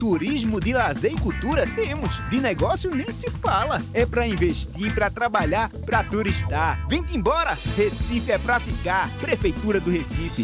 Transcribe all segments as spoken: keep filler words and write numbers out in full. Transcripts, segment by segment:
Turismo de lazer e cultura temos. De negócio nem se fala. É pra investir, pra trabalhar, pra turistar. Vem-te embora. Recife é pra ficar. Prefeitura do Recife.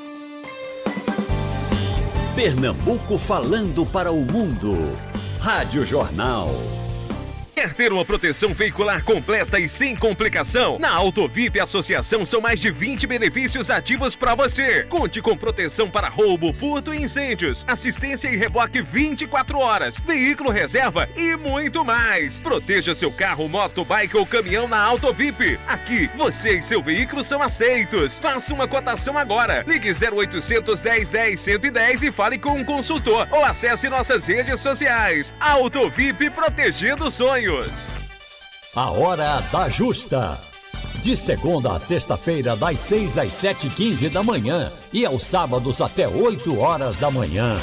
Pernambuco falando para o mundo. Rádio Jornal. Quer ter uma proteção veicular completa e sem complicação? Na Autovip Associação são mais de vinte benefícios ativos para você. Conte com proteção para roubo, furto e incêndios, assistência e reboque vinte e quatro horas, veículo reserva e muito mais. Proteja seu carro, moto, bike ou caminhão na Autovip. Aqui, você e seu veículo são aceitos. Faça uma cotação agora. Ligue zero oitocentos, dez, dez, cento e dez e fale com um consultor ou acesse nossas redes sociais. Autovip, protegendo sonhos. A Hora da Justa. De segunda a sexta-feira, das seis às sete e quinze da manhã e aos sábados até oito horas da manhã.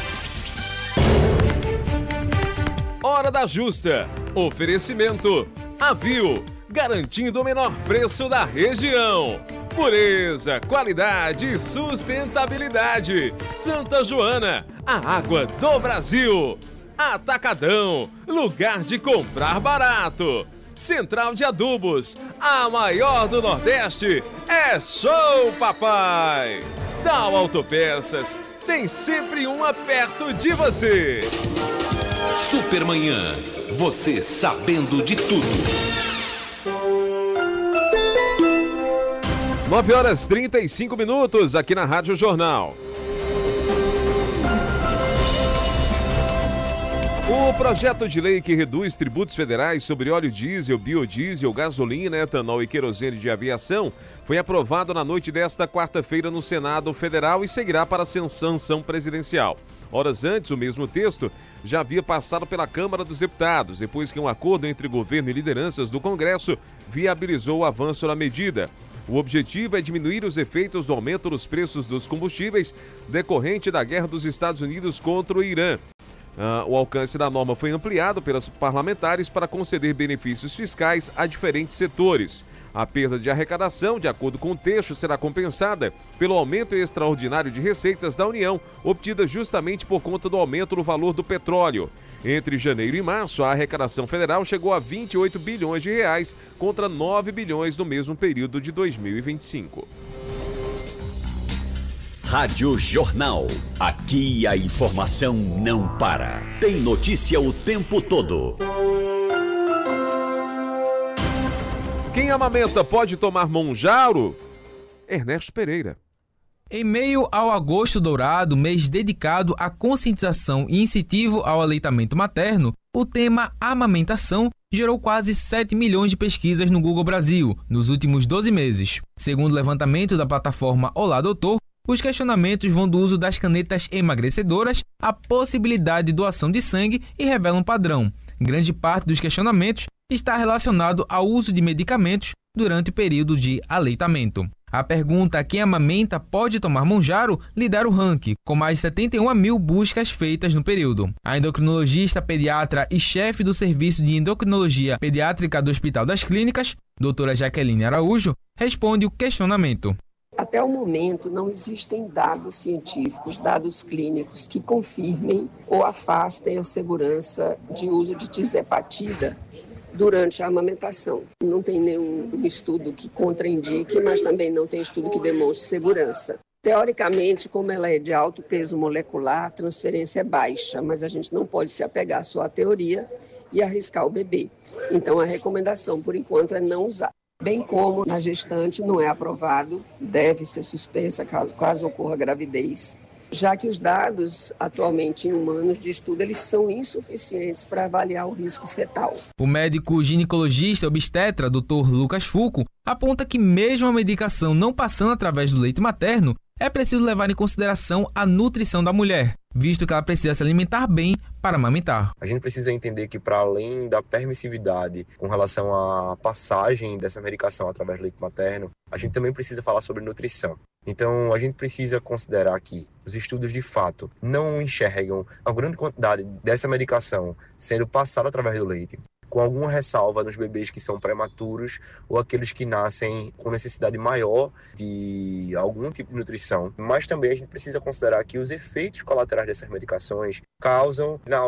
Hora da Justa. Oferecimento Avil, garantindo o menor preço da região. Pureza, qualidade e sustentabilidade. Santa Joana, a água do Brasil. Atacadão, lugar de comprar barato. Central de Adubos, a maior do Nordeste. É show, papai! Dal Autopeças, tem sempre uma perto de você. Supermanhã, você sabendo de tudo. nove horas e trinta e cinco minutos aqui na Rádio Jornal. O projeto de lei que reduz tributos federais sobre óleo diesel, biodiesel, gasolina, etanol e querosene de aviação foi aprovado na noite desta quarta-feira no Senado Federal e seguirá para a sanção presidencial. Horas antes, o mesmo texto já havia passado pela Câmara dos Deputados, depois que um acordo entre governo e lideranças do Congresso viabilizou o avanço na medida. O objetivo é diminuir os efeitos do aumento dos preços dos combustíveis decorrente da guerra dos Estados Unidos contra o Irã. Uh, o alcance da norma foi ampliado pelos parlamentares para conceder benefícios fiscais a diferentes setores. A perda de arrecadação, de acordo com o texto, será compensada pelo aumento extraordinário de receitas da União, obtida justamente por conta do aumento no valor do petróleo. Entre janeiro e março, a arrecadação federal chegou a vinte e oito bilhões de reais, contra nove bilhões no mesmo período de dois mil e vinte e cinco. Rádio Jornal. Aqui a informação não para. Tem notícia o tempo todo. Quem amamenta pode tomar Monjaro? Ernesto Pereira. Em meio ao Agosto Dourado, mês dedicado à conscientização e incentivo ao aleitamento materno, o tema amamentação gerou quase sete milhões de pesquisas no Google Brasil nos últimos doze meses. Segundo o levantamento da plataforma Olá Doutor, os questionamentos vão do uso das canetas emagrecedoras à possibilidade de doação de sangue e revelam um padrão. Grande parte dos questionamentos está relacionado ao uso de medicamentos durante o período de aleitamento. A pergunta quem amamenta pode tomar Monjaro lidera o ranking, com mais de setenta e uma mil buscas feitas no período. A endocrinologista pediatra e chefe do Serviço de Endocrinologia Pediátrica do Hospital das Clínicas, doutora Jaqueline Araújo, responde o questionamento. Até o momento, não existem dados científicos, dados clínicos que confirmem ou afastem a segurança de uso de tizepatida durante a amamentação. Não tem nenhum estudo que contraindique, mas também não tem estudo que demonstre segurança. Teoricamente, como ela é de alto peso molecular, a transferência é baixa, mas a gente não pode se apegar só à teoria e arriscar o bebê. Então, a recomendação, por enquanto, é não usar. Bem como na gestante não é aprovado, deve ser suspensa caso, caso ocorra gravidez, já que os dados atualmente em humanos de estudo eles são insuficientes para avaliar o risco fetal. O médico ginecologista obstetra doutor Lucas Fulco aponta que mesmo a medicação não passando através do leite materno, é preciso levar em consideração a nutrição da mulher, visto que ela precisa se alimentar bem para amamentar. A gente precisa entender que, para além da permissividade com relação à passagem dessa medicação através do leite materno, a gente também precisa falar sobre nutrição. Então, a gente precisa considerar que os estudos, de fato, não enxergam a grande quantidade dessa medicação sendo passada através do leite, com alguma ressalva nos bebês que são prematuros ou aqueles que nascem com necessidade maior de algum tipo de nutrição. Mas também a gente precisa considerar que os efeitos colaterais dessas medicações causam, na